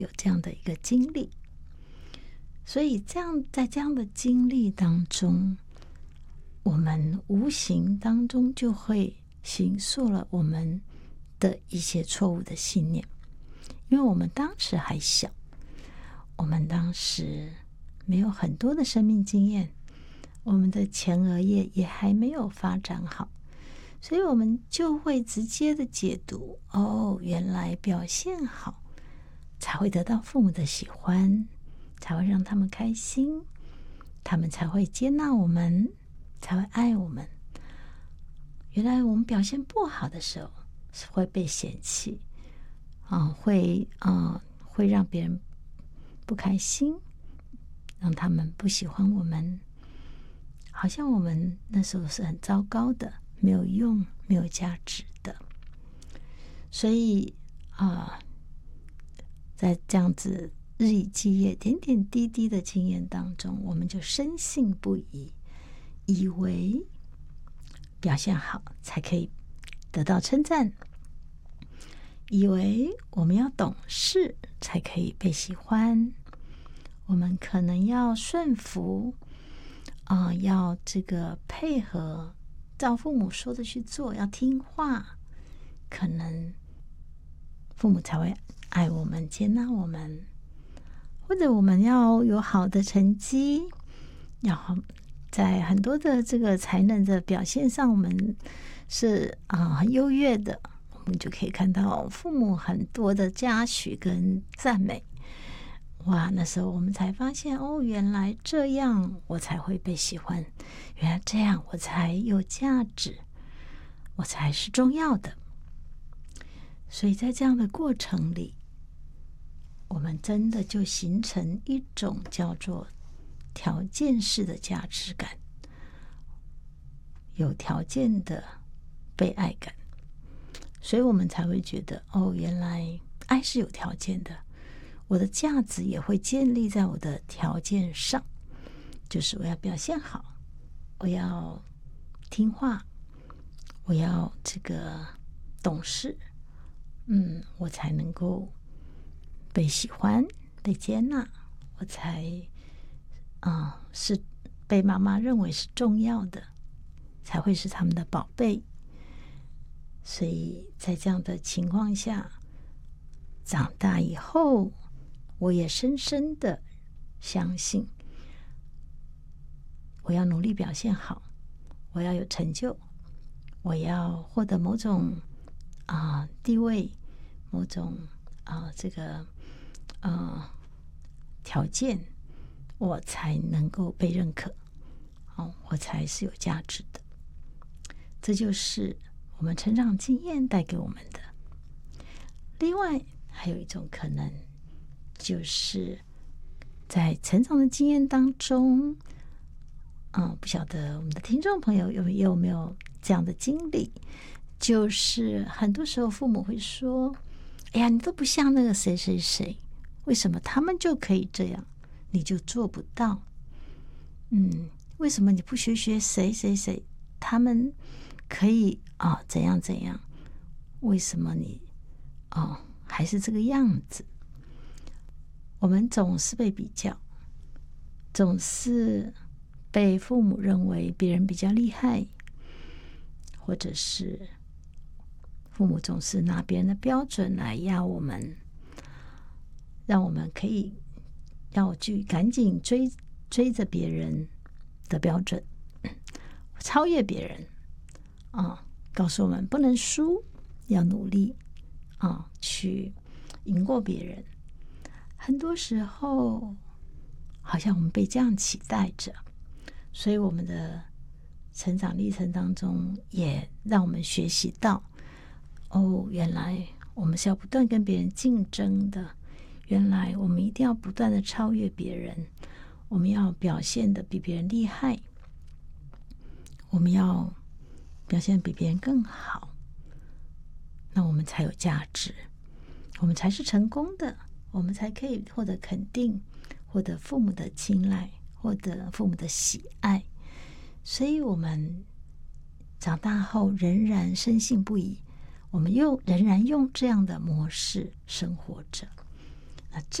有这样的一个经历。所以在这样的经历当中，我们无形当中就会形塑了我们的一些错误的信念。因为我们当时还小，我们当时没有很多的生命经验，我们的前额叶也还没有发展好，所以我们就会直接的解读，原来表现好才会得到父母的喜欢，才会让他们开心，他们才会接纳我们，才会爱我们。原来我们表现不好的时候是会被嫌弃，会让别人不开心，让他们不喜欢我们，好像我们那时候是很糟糕的，没有用，没有价值的。所以在这样子日以继夜、点点滴滴的经验当中，我们就深信不疑，以为表现好才可以得到称赞，以为我们要懂事才可以被喜欢，我们可能要顺服，要这个配合，照父母说的去做，要听话，可能父母才会爱我们，接纳我们。或者我们要有好的成绩，要在很多的这个才能的表现上，我们是很优越的，我们就可以看到父母很多的嘉许跟赞美。哇，那时候我们才发现，原来这样我才会被喜欢，原来这样我才有价值，我才是重要的。所以在这样的过程里，我们真的就形成一种叫做条件式的价值感，有条件的被爱感。所以我们才会觉得，原来爱是有条件的，我的价值也会建立在我的条件上，就是我要表现好，我要听话，我要这个懂事，我才能够被喜欢，被接纳，我才是被妈妈认为是重要的，才会是他们的宝贝。所以在这样的情况下，长大以后，我也深深的相信，我要努力表现好，我要有成就，我要获得某种地位，某种这个条件，我才能够被认可，我才是有价值的。这就是我们成长经验带给我们的。另外还有一种可能，就是在成长的经验当中，不晓得我们的听众朋友有没有这样的经历，就是很多时候父母会说，哎呀，你都不像那个谁谁谁，为什么他们就可以这样，你就做不到？为什么你不学谁谁谁，他们可以怎样怎样，为什么你还是这个样子？我们总是被比较，总是被父母认为别人比较厉害，或者是父母总是拿别人的标准来压我们，让我们可以要去赶紧追着别人的标准，超越别人，告诉我们不能输，要努力去赢过别人。很多时候好像我们被这样期待着，所以我们的成长历程当中也让我们学习到，原来我们是要不断跟别人竞争的，原来我们一定要不断的超越别人，我们要表现的比别人厉害，我们要表现得比别人更好，那我们才有价值，我们才是成功的，我们才可以获得肯定，获得父母的青睐，获得父母的喜爱。所以我们长大后仍然深信不疑，我们仍然用这样的模式生活着。 那